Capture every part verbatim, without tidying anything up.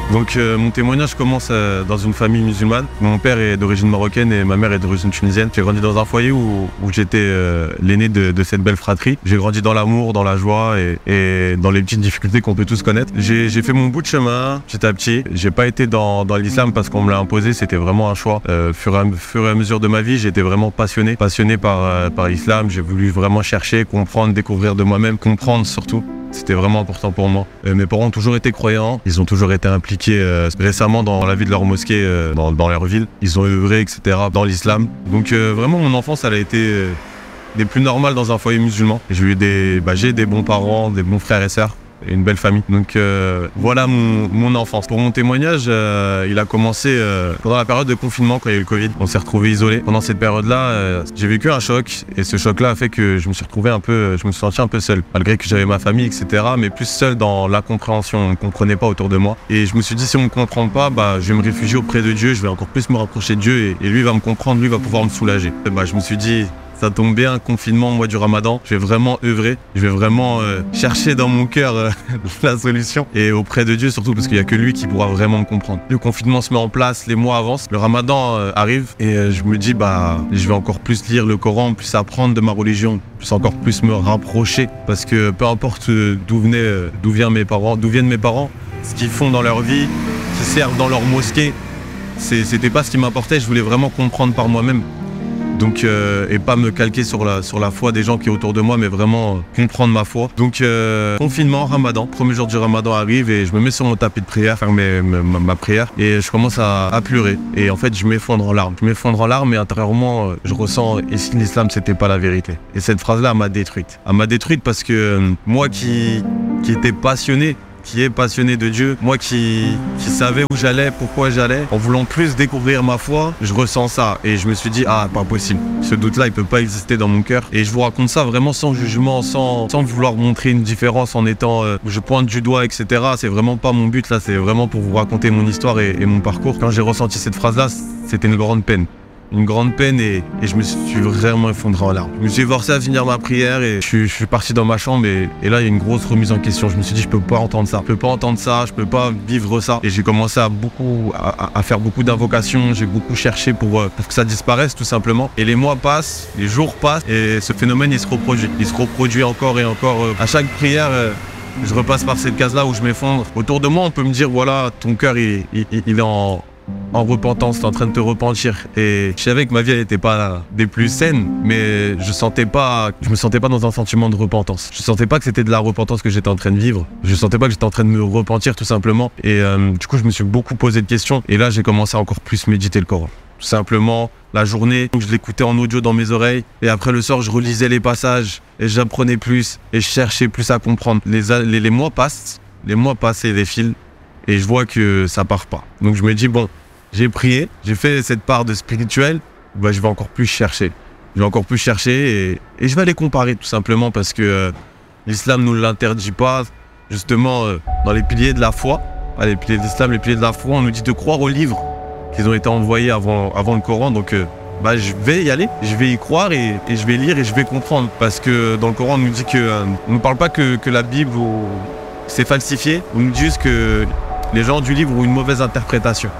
Donc euh, mon témoignage commence euh, dans une famille musulmane. Mon père est d'origine marocaine et ma mère est d'origine tunisienne. J'ai grandi dans un foyer où, où j'étais euh, l'aîné de, de cette belle fratrie. J'ai grandi dans l'amour, dans la joie et, et dans les petites difficultés qu'on peut tous connaître. J'ai, j'ai fait mon bout de chemin petit à petit. J'ai pas été dans, dans l'islam parce qu'on me l'a imposé, c'était vraiment un choix. Euh, fur, et à, fur et à mesure de ma vie, j'étais vraiment passionné, passionné par, euh, par l'islam. J'ai voulu vraiment chercher, comprendre, découvrir de moi-même, comprendre surtout. C'était vraiment important pour moi. Euh, mes parents ont toujours été croyants, ils ont toujours été impliqués euh, récemment dans la vie de leur mosquée, euh, dans, dans leur ville. Ils ont œuvré, et cetera dans l'islam. Donc euh, vraiment mon enfance, elle a été euh, des plus normales dans un foyer musulman. J'ai eu des, bah, j'ai des bons parents, des bons frères et sœurs. Et une belle famille. Donc euh, voilà mon, mon enfance. Pour mon témoignage, euh, il a commencé euh, pendant la période de confinement quand il y a eu le Covid. On s'est retrouvés isolés. Pendant cette période-là, euh, j'ai vécu un choc et ce choc-là a fait que je me suis retrouvé un peu, je me suis senti un peu seul. Malgré que j'avais ma famille, et cetera. Mais plus seul dans la compréhension. On ne comprenait pas autour de moi. Et je me suis dit si on ne me comprend pas, bah, je vais me réfugier auprès de Dieu. Je vais encore plus me rapprocher de Dieu et, et lui va me comprendre, lui va pouvoir me soulager. Et bah, je me suis dit ça tombe bien, confinement, mois du Ramadan. Je vais vraiment œuvrer, je vais vraiment euh, chercher dans mon cœur euh, la solution. Et auprès de Dieu surtout, parce qu'il n'y a que lui qui pourra vraiment me comprendre. Le confinement se met en place, les mois avancent, le Ramadan euh, arrive. Et euh, je me dis, bah, je vais encore plus lire le Coran, plus apprendre de ma religion, plus encore plus me rapprocher. Parce que peu importe d'où venaient, euh, d'où viennent mes parents, d'où viennent mes parents, ce qu'ils font dans leur vie, qui servent dans leur mosquée, c'est, c'était pas ce qui m'importait. Je voulais vraiment comprendre par moi-même. Donc, euh, et pas me calquer sur la, sur la foi des gens qui est autour de moi, mais vraiment euh, comprendre ma foi. Donc, euh, confinement, Ramadan, premier jour du Ramadan arrive et je me mets sur mon tapis de prière, faire mes, ma, ma prière et je commence à, à pleurer. Et en fait, je m'effondre en larmes. Je m'effondre en larmes et intérieurement, je ressens « et si l'islam, c'était pas la vérité ?» Et cette phrase-là, elle m'a détruite. Elle m'a détruite parce que euh, moi qui, qui étais passionné, qui est passionné de Dieu, moi qui, qui savais où j'allais, pourquoi j'allais, en voulant plus découvrir ma foi, je ressens ça et je me suis dit ah pas possible, ce doute-là il peut pas exister dans mon cœur et je vous raconte ça vraiment sans jugement, sans, sans vouloir montrer une différence en étant, euh, je pointe du doigt et cetera. C'est vraiment pas mon but là, c'est vraiment pour vous raconter mon histoire et, et mon parcours. Quand j'ai ressenti cette phrase-là, c'était une grande peine. Une grande peine et, et je me suis vraiment effondré en larmes. Je me suis forcé à finir ma prière et je suis, je suis parti dans ma chambre et, et là il y a une grosse remise en question. Je me suis dit je peux pas entendre ça, je peux pas entendre ça, je peux pas vivre ça. Et j'ai commencé à beaucoup, à, à faire beaucoup d'invocations, j'ai beaucoup cherché pour, pour que ça disparaisse tout simplement. Et les mois passent, les jours passent et ce phénomène il se reproduit. Il se reproduit encore et encore. À chaque prière, je repasse par cette case-là où je m'effondre. Autour de moi on peut me dire voilà ton cœur il, il, il est en... en repentance, t'es en train de te repentir. Et je savais que ma vie elle était pas des plus saines, mais je sentais pas, je me sentais pas dans un sentiment de repentance. Je sentais pas que c'était de la repentance que j'étais en train de vivre. Je sentais pas que j'étais en train de me repentir tout simplement. Et euh, du coup, je me suis beaucoup posé de questions. Et là, j'ai commencé à encore plus méditer le Coran. Tout simplement, la journée, je l'écoutais en audio dans mes oreilles. Et après le soir, je relisais les passages et j'apprenais plus et je cherchais plus à comprendre. Les, les, les mois passent, les mois passent et défilent. Et je vois que ça part pas. Donc je me dis, bon, j'ai prié, j'ai fait cette part de spirituel, bah, je vais encore plus chercher. Je vais encore plus chercher et, et je vais aller comparer tout simplement parce que euh, l'islam ne nous l'interdit pas. Justement, euh, dans les piliers de la foi, ah, les piliers de l'islam, les piliers de la foi, on nous dit de croire aux livres qui ont été envoyés avant, avant le Coran. Donc euh, bah, je vais y aller, je vais y croire et, et je vais lire et je vais comprendre. Parce que dans le Coran, on nous dit que, euh, on ne parle pas que, que la Bible ou, c'est falsifié, on nous dit juste que les gens du livre ont une mauvaise interprétation.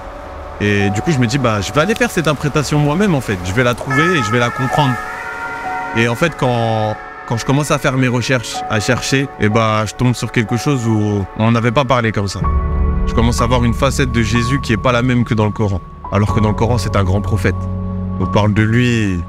Et du coup, je me dis, bah, je vais aller faire cette interprétation moi-même, en fait. Je vais la trouver et je vais la comprendre. Et en fait, quand, quand je commence à faire mes recherches, à chercher, et bah, je tombe sur quelque chose où on n'avait pas parlé comme ça. Je commence à voir une facette de Jésus qui n'est pas la même que dans le Coran. Alors que dans le Coran, c'est un grand prophète. On parle de lui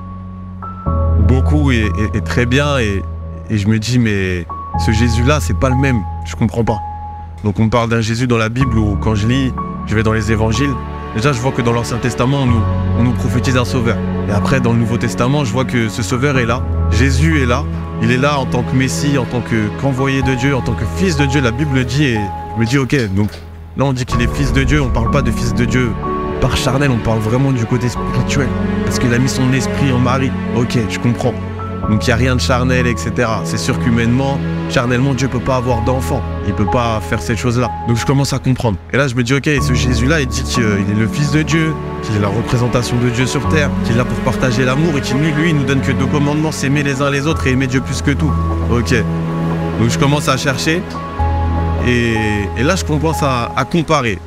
beaucoup et, et, et très bien. Et, et je me dis, mais ce Jésus-là, c'est pas le même. Je comprends pas. Donc on me parle d'un Jésus dans la Bible où quand je lis, je vais dans les évangiles, déjà je vois que dans l'Ancien Testament on nous, on nous prophétise un sauveur. Et après dans le Nouveau Testament je vois que ce sauveur est là, Jésus est là, il est là en tant que Messie, en tant que, qu'envoyé de Dieu, en tant que fils de Dieu, la Bible dit et je me dis ok, donc là on dit qu'il est fils de Dieu, on parle pas de fils de Dieu par charnel, on parle vraiment du côté spirituel, parce qu'il a mis son esprit en Marie. Ok, je comprends. Donc il n'y a rien de charnel, et cetera. C'est sûr qu'humainement, charnellement, Dieu ne peut pas avoir d'enfant. Il ne peut pas faire ces choses-là. Donc je commence à comprendre. Et là, je me dis, ok, ce Jésus-là, il dit qu'il est le Fils de Dieu, qu'il est la représentation de Dieu sur terre, qu'il est là pour partager l'amour et qu'il, lui, lui, il nous donne que deux commandements, s'aimer les uns les autres et aimer Dieu plus que tout. Ok. Donc je commence à chercher et, et là, je commence à, à comparer.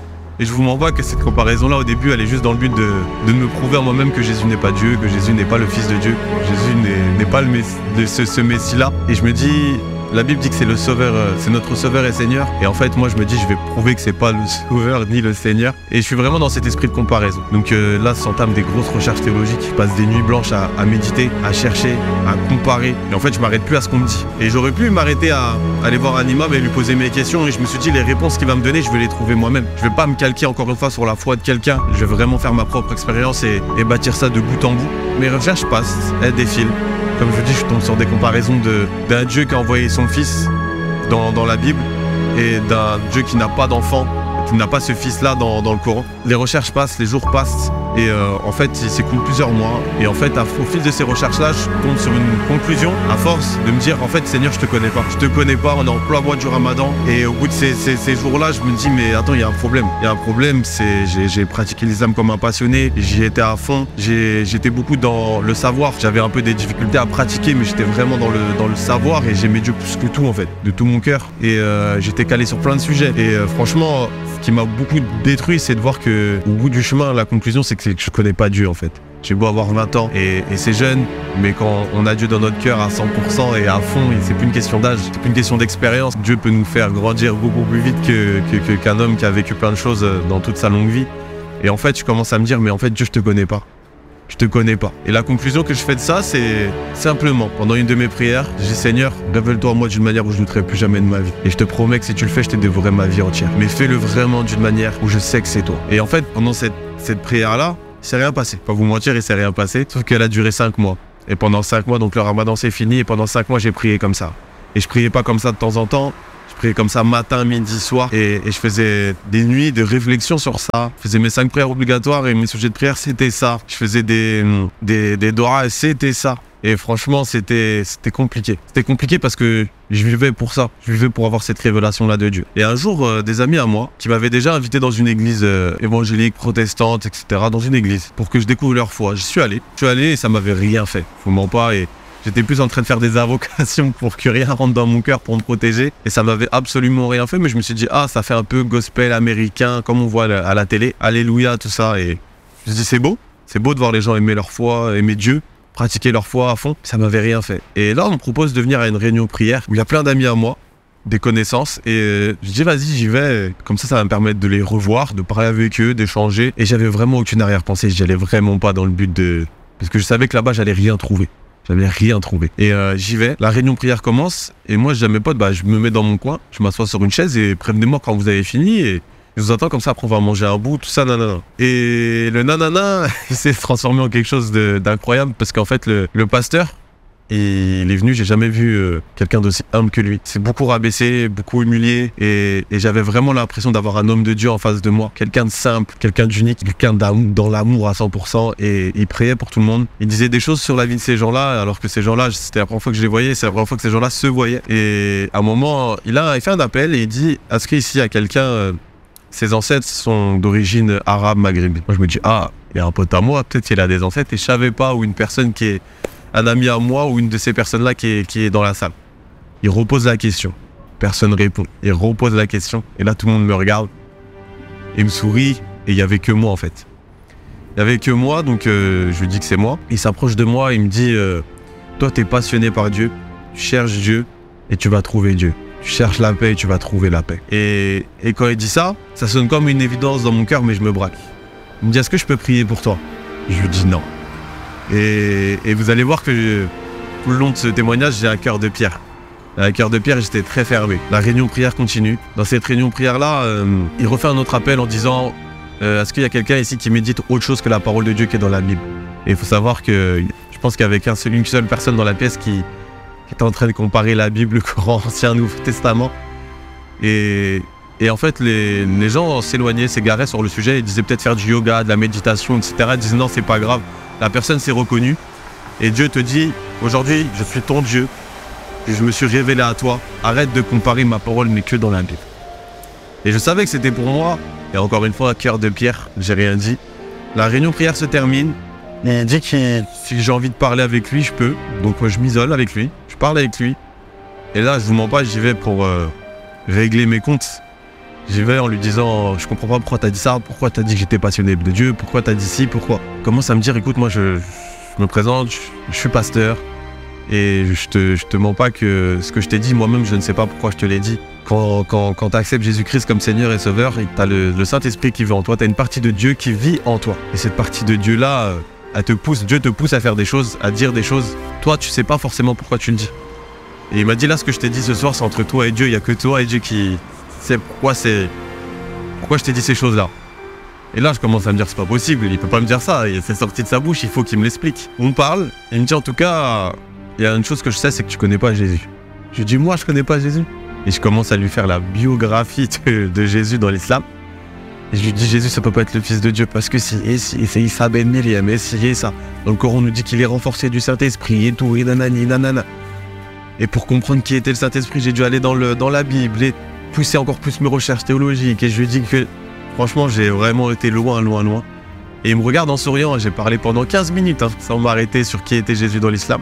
Et je vous mens pas que cette comparaison-là, au début, elle est juste dans le but de, de me prouver à moi-même que Jésus n'est pas Dieu, que Jésus n'est pas le Fils de Dieu, que Jésus n'est pas le messie, ce, ce Messie-là. Et je me dis, la Bible dit que c'est le Sauveur, c'est notre Sauveur et Seigneur. Et en fait, moi, je me dis, je vais prouver que c'est pas le Sauveur ni le Seigneur. Et je suis vraiment dans cet esprit de comparaison. Donc euh, là, s'entament des grosses recherches théologiques. Je passe des nuits blanches à, à méditer, à chercher, à comparer. Et en fait, je m'arrête plus à ce qu'on me dit. Et j'aurais pu m'arrêter à, à aller voir un imam et lui poser mes questions. Et je me suis dit, les réponses qu'il va me donner, je vais les trouver moi-même. Je vais pas me calquer encore une fois sur la foi de quelqu'un. Je vais vraiment faire ma propre expérience et, et bâtir ça de bout en bout. Mes recherches passent, elles défilent. Comme je dis, je tombe sur des comparaisons de, d'un Dieu qui a envoyé son Fils dans, dans la Bible et d'un Dieu qui n'a pas d'enfant, qui n'a pas ce Fils-là dans, dans le Coran. Les recherches passent, les jours passent et euh, en fait, il s'écoule plusieurs mois. Et en fait, à, au fil de ces recherches-là, je tombe sur une conclusion à force de me dire, en fait, Seigneur, je te connais pas. Je te connais pas, on est en plein mois du Ramadan. Et au bout de ces, ces, ces jours-là, je me dis, mais attends, il y a un problème. Il y a un problème, c'est j'ai, j'ai pratiqué l'islam comme un passionné, j'y étais à fond. J'ai, j'étais beaucoup dans le savoir. J'avais un peu des difficultés à pratiquer, mais j'étais vraiment dans le, dans le savoir et j'aimais Dieu plus que tout, en fait, de tout mon cœur. Et euh, j'étais calé sur plein de sujets. Et euh, franchement, ce qui m'a beaucoup détruit, c'est de voir que au bout du chemin, la conclusion, c'est que je connais pas Dieu en fait. J'ai beau avoir vingt ans et, et c'est jeune, mais quand on a Dieu dans notre cœur à cent pour cent et à fond, c'est plus une question d'âge, c'est plus une question d'expérience. Dieu peut nous faire grandir beaucoup plus vite que, que, que, qu'un homme qui a vécu plein de choses dans toute sa longue vie. Et en fait, je commence à me dire, mais en fait, Dieu, je te connais pas. Je te connais pas. Et la conclusion que je fais de ça, c'est simplement, pendant une de mes prières, je dis, Seigneur, révèle-toi à moi d'une manière où je ne douterai plus jamais de ma vie. Et je te promets que si tu le fais, je te dévorerai ma vie entière. Mais fais-le vraiment d'une manière où je sais que c'est toi. Et en fait, pendant cette, cette prière-là, il s'est rien passé. Pas vous mentir, il s'est rien passé. Sauf qu'elle a duré cinq mois. Et pendant cinq mois, donc le Ramadan c'est fini. Et pendant cinq mois, j'ai prié comme ça. Et je priais pas comme ça de temps en temps. Je priais comme ça matin, midi, soir. Et, et je faisais des nuits de réflexion sur ça. Je faisais mes cinq prières obligatoires et mes sujets de prière, c'était ça. Je faisais des, des, des doras et c'était ça. Et franchement, c'était, c'était compliqué. C'était compliqué parce que je vivais pour ça. Je vivais pour avoir cette révélation-là de Dieu. Et un jour, euh, des amis à moi, qui m'avaient déjà invité dans une église euh, évangélique, protestante, et cetera, dans une église, pour que je découvre leur foi. J'y suis allé. Je suis allé et ça m'avait rien fait. Je vous mens pas. Et j'étais plus en train de faire des invocations pour que rien rentre dans mon cœur pour me protéger. Et ça m'avait absolument rien fait. Mais je me suis dit, ah, ça fait un peu gospel américain, comme on voit à la télé. Alléluia, tout ça. Et je me suis dit, c'est beau. C'est beau de voir les gens aimer leur foi, aimer Dieu, pratiquer leur foi à fond. Ça m'avait rien fait. Et là, on me propose de venir à une réunion prière où il y a plein d'amis à moi, des connaissances. Et je dis, vas-y, j'y vais. Comme ça, ça va me permettre de les revoir, de parler avec eux, d'échanger. Et j'avais vraiment aucune arrière-pensée. J'y allais vraiment pas dans le but de... Parce que je savais que là-bas, j'allais rien trouver. J'avais rien trouvé. Et euh, j'y vais. La réunion prière commence. Et moi, je dis à mes potes, bah, je me mets dans mon coin. Je m'assois sur une chaise et prévenez-moi quand vous avez fini. Et je vous attends comme ça. Après, on va manger un bout, tout ça, nanana. Et le nanana, il s'est transformé en quelque chose de, d'incroyable. Parce qu'en fait, le, le pasteur, il est venu, j'ai jamais vu euh, quelqu'un d'aussi humble que lui. C'est beaucoup rabaissé, beaucoup humilié. Et, et j'avais vraiment l'impression d'avoir un homme de Dieu en face de moi. Quelqu'un de simple, quelqu'un d'unique, quelqu'un dans l'amour à cent pour cent. Et il priait pour tout le monde. Il disait des choses sur la vie de ces gens-là, alors que ces gens-là, c'était la première fois que je les voyais, c'est la première fois que ces gens-là se voyaient. Et à un moment, il a il fait un appel et il dit, est-ce qu'ici, il y a quelqu'un, euh, ses ancêtres sont d'origine arabe, maghrébine. Moi, je me dis, ah, il y a un pote à moi, peut-être qu'il a des ancêtres. Et je savais pas, ou une personne qui est un ami à moi ou une de ces personnes-là qui est, qui est dans la salle. Il repose la question. Personne répond. Il repose la question. Et là, tout le monde me regarde. Il me sourit. Et il n'y avait que moi, en fait. Il n'y avait que moi, donc euh, je lui dis que c'est moi. Il s'approche de moi et il me dit euh, toi, tu es passionné par Dieu. Tu cherches Dieu et tu vas trouver Dieu. Tu cherches la paix et tu vas trouver la paix. Et, et quand il dit ça, ça sonne comme une évidence dans mon cœur, mais je me braque. Il me dit, est-ce que je peux prier pour toi? Je lui dis non. Et, et vous allez voir que je, tout le long de ce témoignage, j'ai un cœur de pierre. Un cœur de pierre, j'étais très fermé. La réunion prière continue. Dans cette réunion prière-là, euh, il refait un autre appel en disant euh, est-ce qu'il y a quelqu'un ici qui médite autre chose que la parole de Dieu qui est dans la Bible? Et il faut savoir que je pense qu'il y avait qu'un seul, une seule personne dans la pièce qui, qui était en train de comparer la Bible, le Coran, Ancien, Nouveau Testament. Et, et en fait, les, les gens s'éloignaient, s'égaraient sur le sujet. Ils disaient peut-être faire du yoga, de la méditation, et cetera. Ils disaient non, c'est pas grave. La personne s'est reconnue. Et Dieu te dit, aujourd'hui, je suis ton Dieu. Et je me suis révélé à toi. Arrête de comparer ma parole, mais que dans la Bible. Et je savais que c'était pour moi. Et encore une fois, cœur de pierre, j'ai rien dit. La réunion prière se termine. Il dit que si j'ai envie de parler avec lui, je peux. Donc moi, je m'isole avec lui. Je parle avec lui. Et là, je vous mens pas, j'y vais pour euh, régler mes comptes. J'y vais en lui disant, je comprends pas pourquoi t'as dit ça, pourquoi t'as dit que j'étais passionné de Dieu, pourquoi t'as dit ci, pourquoi. Il commence à me dire, écoute, moi je, je me présente, je, je suis pasteur et je te, je te mens pas que ce que je t'ai dit, moi-même je ne sais pas pourquoi je te l'ai dit. Quand, quand, quand tu acceptes Jésus-Christ comme Seigneur et Sauveur, tu as le, le Saint-Esprit qui vit en toi, tu as une partie de Dieu qui vit en toi. Et cette partie de Dieu-là, elle te pousse, Dieu te pousse à faire des choses, à dire des choses. Toi, tu sais pas forcément pourquoi tu le dis. Et il m'a dit, là, ce que je t'ai dit ce soir, c'est entre toi et Dieu. Il n'y a que toi et Dieu qui sait pourquoi, c'est... pourquoi je t'ai dit ces choses-là. Et là, je commence à me dire, c'est pas possible, il peut pas me dire ça. C'est sorti de sa bouche, il faut qu'il me l'explique. On parle, il me dit, en tout cas, il y a une chose que je sais, c'est que tu connais pas Jésus. Je lui dis, moi, je connais pas Jésus. Et je commence à lui faire la biographie de, de Jésus dans l'islam. Et je lui dis, Jésus, ça peut pas être le Fils de Dieu, parce que si, et si, c'est Issa ben Myriam, et si, et ça. Dans le Coran, on nous dit qu'il est renforcé du Saint-Esprit, et tout, et nanani, nanana. Et pour comprendre qui était le Saint-Esprit, j'ai dû aller dans, le, dans la Bible et pousser encore plus mes recherches théologiques. Et je lui dis que, franchement, j'ai vraiment été loin, loin, loin. Et il me regarde en souriant, j'ai parlé pendant quinze minutes, hein, sans m'arrêter sur qui était Jésus dans l'islam.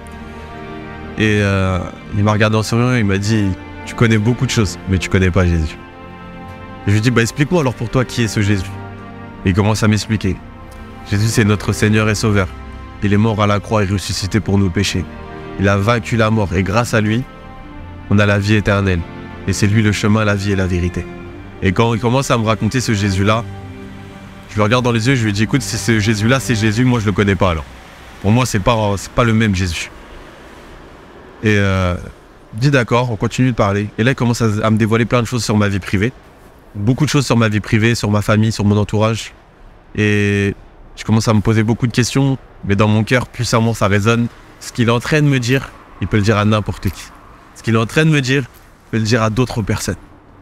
Et euh, il m'a regardé en souriant et il m'a dit, tu connais beaucoup de choses, mais tu connais pas Jésus. Et je lui dis, bah explique-moi alors pour toi qui est ce Jésus. Et il commence à m'expliquer. Jésus, c'est notre Seigneur et Sauveur. Il est mort à la croix et ressuscité pour nos péchés. Il a vaincu la mort et grâce à lui, on a la vie éternelle. Et c'est lui le chemin, la vie et la vérité. Et quand il commence à me raconter ce Jésus-là, je le regarde dans les yeux et je lui dis, écoute, si ce Jésus-là, c'est Jésus, moi je le connais pas alors. Pour moi, c'est pas, c'est pas le même Jésus. Et euh, dit d'accord, on continue de parler. Et là, il commence à, à me dévoiler plein de choses sur ma vie privée. Beaucoup de choses sur ma vie privée, sur ma famille, sur mon entourage. Et je commence à me poser beaucoup de questions, mais dans mon cœur, puissamment, ça résonne. Ce qu'il est en train de me dire, il peut le dire à n'importe qui. Ce qu'il est en train de me dire, il peut le dire à d'autres personnes.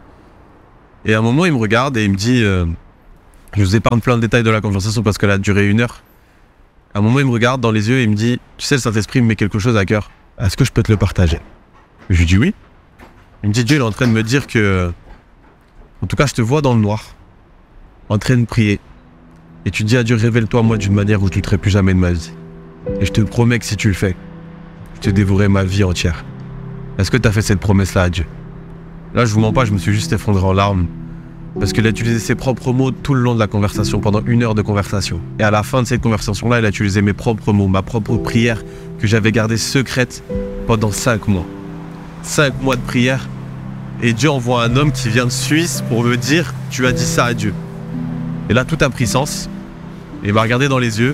Et à un moment, il me regarde et il me dit, euh, je vous épargne plein de détails de la conversation parce qu'elle a duré une heure. À un moment, il me regarde dans les yeux et il me dit, tu sais, le Saint-Esprit me met quelque chose à cœur. Est-ce que je peux te le partager? Je lui dis oui. Il me dit, Dieu, il est en train de me dire que, en tout cas, je te vois dans le noir, en train de prier. Et tu dis à Dieu, révèle-toi moi d'une manière où je ne douterai plus jamais de ma vie. Et je te promets que si tu le fais, je te dévorerai ma vie entière. Est-ce que tu as fait cette promesse-là à Dieu? Là, je vous mens pas, je me suis juste effondré en larmes. Parce qu'il a utilisé ses propres mots tout le long de la conversation, pendant une heure de conversation. Et à la fin de cette conversation-là, il a utilisé mes propres mots, ma propre prière que j'avais gardée secrète pendant cinq mois. Cinq mois de prière. Et Dieu envoie un homme qui vient de Suisse pour me dire « Tu as dit ça à Dieu ». Et là, tout a pris sens. Et il m'a regardé dans les yeux.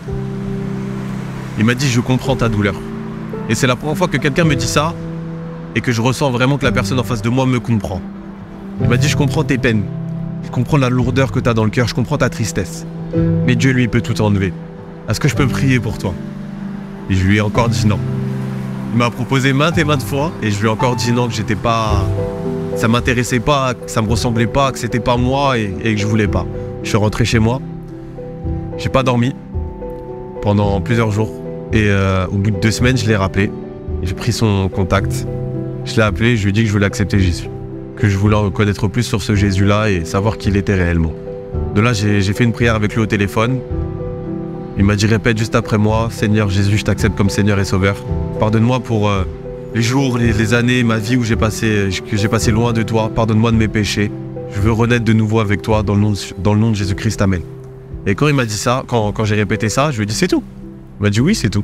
Il m'a dit « Je comprends ta douleur ». Et c'est la première fois que quelqu'un me dit ça et que je ressens vraiment que la personne en face de moi me comprend. Il m'a dit « Je comprends tes peines. Je comprends la lourdeur que tu as dans le cœur. Je comprends ta tristesse. Mais Dieu, lui, peut tout enlever. Est-ce que je peux prier pour toi ?» Et je lui ai encore dit non. Il m'a proposé maintes et maintes fois et je lui ai encore dit non, que j'étais pas... ça m'intéressait pas, que ça me ressemblait pas, que c'était pas moi et, et que je voulais pas. Je suis rentré chez moi. J'ai pas dormi pendant plusieurs jours. Et euh, au bout de deux semaines, je l'ai rappelé. J'ai pris son contact. Je l'ai appelé et je lui ai dit que je voulais accepter Jésus. Que je voulais en connaître plus sur ce Jésus-là et savoir qui il était réellement. De là, j'ai fait une prière avec lui au téléphone. Il m'a dit, répète juste après moi, Seigneur Jésus, je t'accepte comme Seigneur et Sauveur. Pardonne-moi pour euh, les jours, les, les années, ma vie où j'ai passé, que j'ai passé loin de toi. Pardonne-moi de mes péchés. Je veux renaître de nouveau avec toi dans le nom de, dans le nom de Jésus-Christ, Amen. Et quand il m'a dit ça, quand, quand j'ai répété ça, je lui ai dit, c'est tout. Il m'a dit, oui, c'est tout.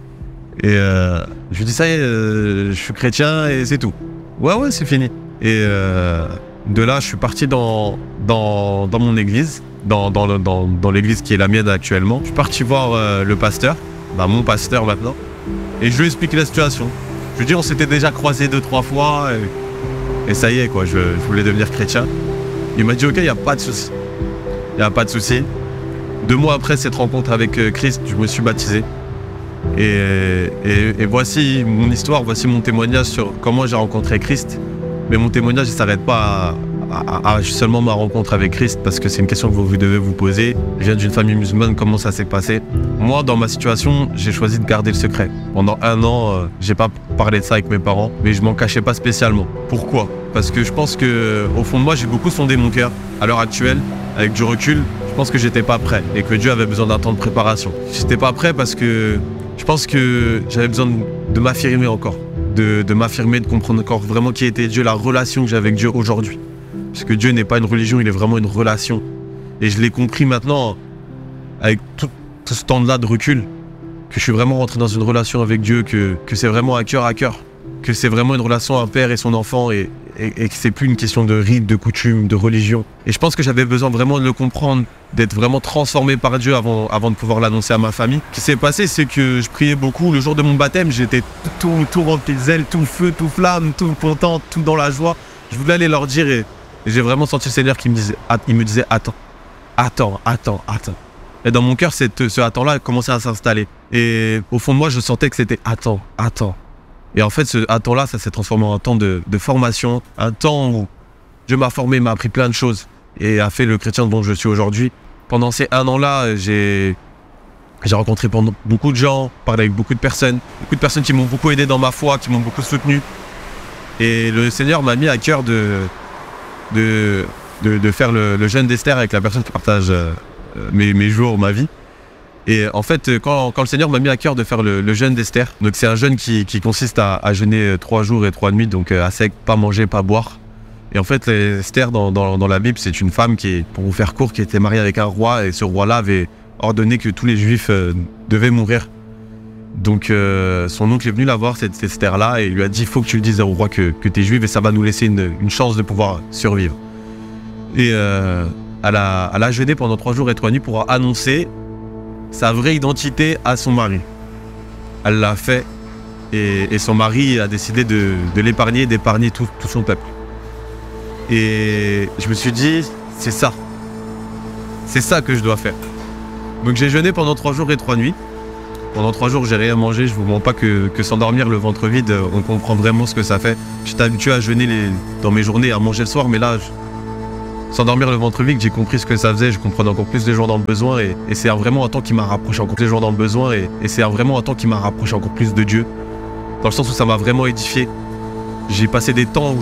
Et euh, je lui ai dit, ça y est, euh, je suis chrétien et c'est tout. Ouais, ouais, c'est fini. Et euh, de là, je suis parti dans, dans, dans mon église, dans, dans, dans, dans l'église qui est la mienne actuellement. Je suis parti voir euh, le pasteur, bah, mon pasteur maintenant, et je lui ai expliqué la situation. Je lui ai dit, on s'était déjà croisés deux, trois fois, et, et ça y est, quoi, je, je voulais devenir chrétien. Il m'a dit, ok, il n'y a pas de souci. Il n'y a pas de souci. Deux mois après cette rencontre avec Christ, je me suis baptisé. Et, et, et voici mon histoire, voici mon témoignage sur comment j'ai rencontré Christ. Mais mon témoignage ne s'arrête pas à, à, à seulement ma rencontre avec Christ, parce que c'est une question que vous, vous devez vous poser. Je viens d'une famille musulmane, comment ça s'est passé? Moi, dans ma situation, j'ai choisi de garder le secret. Pendant un an, euh, j'ai pas parlé de ça avec mes parents, mais je m'en cachais pas spécialement. Pourquoi? Parce que je pense que, au fond de moi, j'ai beaucoup sondé mon cœur. À l'heure actuelle, avec du recul, je pense que j'étais pas prêt et que Dieu avait besoin d'un temps de préparation. J'étais pas prêt parce que je pense que j'avais besoin de, de m'affirmer encore. De, de m'affirmer, de comprendre encore vraiment qui était Dieu, la relation que j'ai avec Dieu aujourd'hui. Parce que Dieu n'est pas une religion, il est vraiment une relation. Et je l'ai compris maintenant, avec tout, tout ce temps-là de recul, que je suis vraiment rentré dans une relation avec Dieu, que, que c'est vraiment à cœur à cœur, que c'est vraiment une relation un père et son enfant, et, et, et que c'est plus une question de rite, de coutume, de religion. Et je pense que j'avais besoin vraiment de le comprendre, d'être vraiment transformé par Dieu avant, avant de pouvoir l'annoncer à ma famille. Ce qui s'est passé, c'est que je priais beaucoup. Le jour de mon baptême, j'étais tout, tout rempli de zèle, tout feu, tout flamme, tout content, tout dans la joie. Je voulais aller leur dire et, et j'ai vraiment senti le Seigneur qui me disait, il me disait attends, attends, attends, attends. Et dans mon cœur, cette, ce attends-là commençait à s'installer. Et au fond de moi, je sentais que c'était attends, attends. Et en fait, ce attends-là, ça s'est transformé en un temps de, de formation, un temps où Dieu m'a formé, m'a appris plein de choses et a fait le chrétien dont je suis aujourd'hui. Pendant ces un an-là, j'ai j'ai rencontré beaucoup de gens, parlé avec beaucoup de personnes, beaucoup de personnes qui m'ont beaucoup aidé dans ma foi, qui m'ont beaucoup soutenu. Et le Seigneur m'a mis à cœur de, de, de, de faire le, le jeûne d'Esther avec la personne qui partage euh, mes, mes jours, ma vie. Et en fait, quand, quand le Seigneur m'a mis à cœur de faire le, le jeûne d'Esther, donc c'est un jeûne qui, qui consiste à, à jeûner trois jours et trois nuits, donc à sec, pas manger, pas boire. Et en fait, Esther, dans, dans, dans la Bible, c'est une femme qui, pour vous faire court, qui était mariée avec un roi, et ce roi-là avait ordonné que tous les Juifs euh, devaient mourir. Donc euh, son oncle est venu la voir, cette Esther-là, et il lui a dit « il faut que tu le dises au roi que, que tu es juive, et ça va nous laisser une, une chance de pouvoir survivre. » Et euh, elle, a, elle a jeûné pendant trois jours et trois nuits pour annoncer sa vraie identité à son mari. Elle l'a fait, et, et son mari a décidé de, de l'épargner, d'épargner tout, tout son peuple. Et je me suis dit, c'est ça. C'est ça que je dois faire. Donc j'ai jeûné pendant trois jours et trois nuits. Pendant trois jours, j'ai rien mangé. Je vous mens pas que, que s'endormir le ventre vide, on comprend vraiment ce que ça fait. J'étais habitué à jeûner les, dans mes journées, à manger le soir, mais là, je, s'endormir le ventre vide, j'ai compris ce que ça faisait. Je comprenais encore plus les gens dans le besoin. Et, et c'est vraiment un temps qui m'a rapproché encore plus les gens dans le besoin. Et, et c'est vraiment un temps qui m'a rapproché encore plus de Dieu. Dans le sens où ça m'a vraiment édifié. J'ai passé des temps où